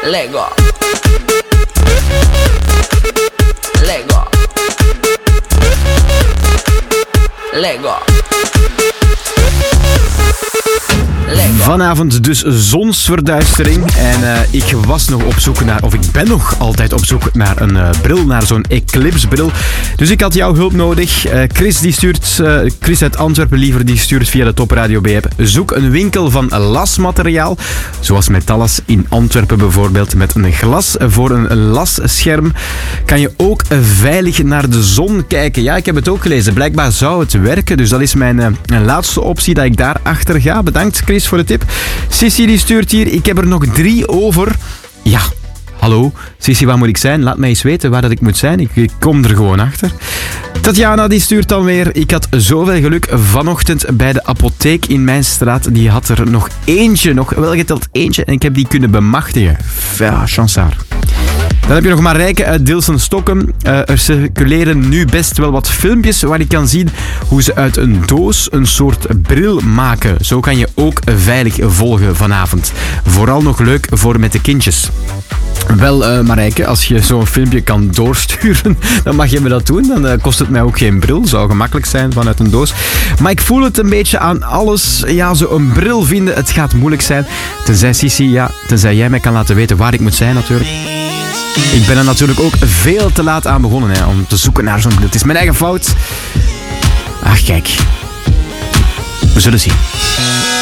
Lego. Lego. Lego. Vanavond dus zonsverduistering en ik was nog op zoek naar, of ik ben nog altijd op zoek naar een bril, naar zo'n Eclipse bril. Dus ik had jouw hulp nodig. Chris uit Antwerpen liever, die stuurt via de Top Radio B-app. Zoek een winkel van lasmateriaal, zoals Metallas in Antwerpen bijvoorbeeld. Met een glas voor een lasscherm kan je ook veilig naar de zon kijken. Ja, ik heb het ook gelezen. Blijkbaar zou het werken, dus dat is mijn laatste optie dat ik daarachter ga. Bedankt Chris voor de tip. Sissi die stuurt hier, ik heb er nog 3 over. Ja, hallo. Sissi, waar moet ik zijn? Laat mij eens weten waar dat ik moet zijn. Ik kom er gewoon achter. Tatjana die stuurt dan weer, ik had zoveel geluk vanochtend bij de apotheek in mijn straat. Die had er nog eentje, nog welgeteld eentje, en ik heb die kunnen bemachtigen. Ja, chansaar. Dan heb je nog Marijke uit Dilsen-Stokken. Er circuleren nu best wel wat filmpjes waar je kan zien hoe ze uit een doos een soort bril maken. Zo kan je ook veilig volgen vanavond. Vooral nog leuk voor met de kindjes. Wel, Marijke, als je zo'n filmpje kan doorsturen, dan mag je me dat doen. Dan kost het mij ook geen bril. Zou gemakkelijk zijn vanuit een doos. Maar ik voel het een beetje aan alles. Ja, zo'n bril vinden, het gaat moeilijk zijn. Tenzij Sissi, ja, tenzij jij mij kan laten weten waar ik moet zijn natuurlijk. Ik ben er natuurlijk ook veel te laat aan begonnen om te zoeken naar zo'n bril. Het is mijn eigen fout. Ach, kijk. We zullen zien.